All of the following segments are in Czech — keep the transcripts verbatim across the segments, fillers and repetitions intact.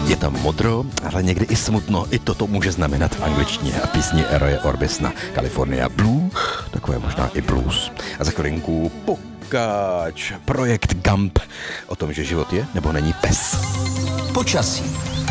Je tam modro, ale někdy i smutno. I toto může znamenat v angličtině a písni Roye Orbisona California Blue, takové možná i blues. A za chvilinku Pokáč, projekt Gump, o tom, že život je nebo není pes. Počasí.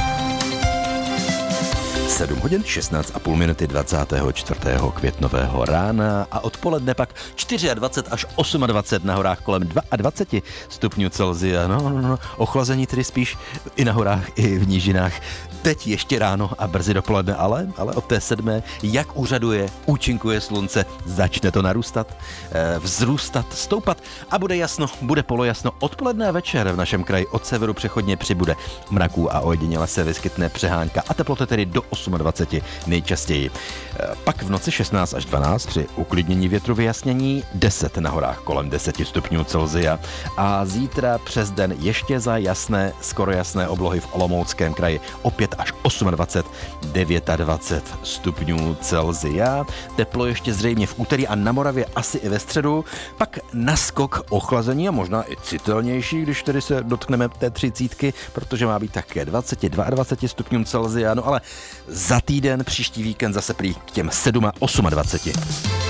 sedm hodin šestnáct a půl minuty dvacátého čtvrtého květnového rána a odpoledne pak dvacet čtyři až dvacet osm na horách kolem dvacet dva stupňů Celsia. No, no, no, ochlazení tedy spíš i na horách, i v nížinách. Teď ještě ráno a brzy dopoledne, ale, ale od té sedmé, jak úřaduje, účinkuje slunce, začne to narůstat, eh, vzrůstat, stoupat a bude jasno, bude polojasno. Odpoledne a večer v našem kraji od severu přechodně přibude mraků a ojediněle se vyskytne přehánka a teploty tedy do dvacet osm nejčastěji. Eh, pak v noci šestnáct až dvanáct při uklidnění větru vyjasnění, deset na horách kolem deset stupňů Celsia a zítra přes den ještě za jasné, skoro jasné oblohy v Olomouckém kraji opět až dvacet osm, dvacet devět stupňů Celsia. Teplo ještě zřejmě v úterý a na Moravě asi i ve středu. Pak naskok ochlazení a možná i citelnější, když tedy se dotkneme té třicítky, protože má být také dvacet, dvacet dva stupňů Celsia. No ale za týden, příští víkend zase prý k těm dvacet sedm.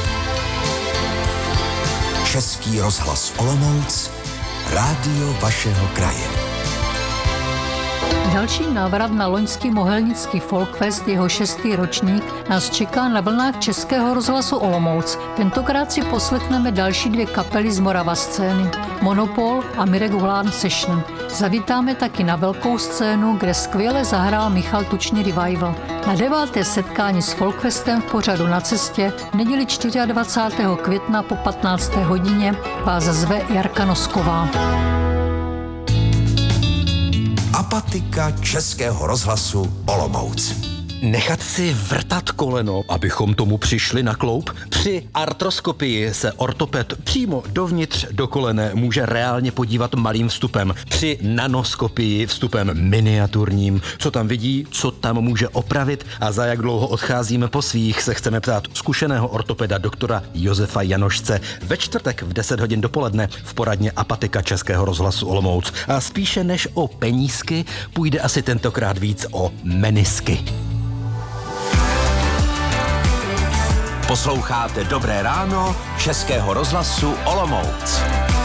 Český rozhlas Olomouc, rádio vašeho kraje. Další návrat na loňský mohelnický Folkfest, jeho šestý ročník, nás čeká na vlnách Českého rozhlasu Olomouc. Tentokrát si poslechneme další dvě kapely z Morava scény, Monopol a Miregulární Session. Zavítáme taky na velkou scénu, kde skvěle zahrál Michal Tučný Revival. Na deváté setkání s Folkfestem v pořadu Na cestě v neděli dvacátého čtvrtého května po patnácté hodině vás zve Jarka Nosková. Apatika Českého rozhlasu Olomouc. Nechat si vrtat koleno, abychom tomu přišli na kloup? Při artroskopii se ortoped přímo dovnitř do kolene může reálně podívat malým vstupem. Při nanoskopii vstupem miniaturním. Co tam vidí, co tam může opravit a za jak dlouho odcházíme po svých, se chceme ptát zkušeného ortopeda doktora Josefa Janošce ve čtvrtek v deset hodin dopoledne v poradně Apatika Českého rozhlasu Olomouc. A spíše než o penízky půjde asi tentokrát víc o menisky. Posloucháte Dobré ráno Českého rozhlasu Olomouc.